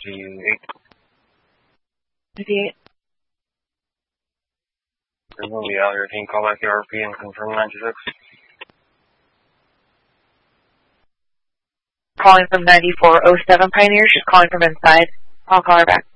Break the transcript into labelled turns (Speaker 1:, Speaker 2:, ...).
Speaker 1: 58.
Speaker 2: 58.
Speaker 1: We'll be out here. Can you call back the RP and confirm 96?
Speaker 2: Calling from 9407 Pioneer. She's calling from inside. I'll call her back.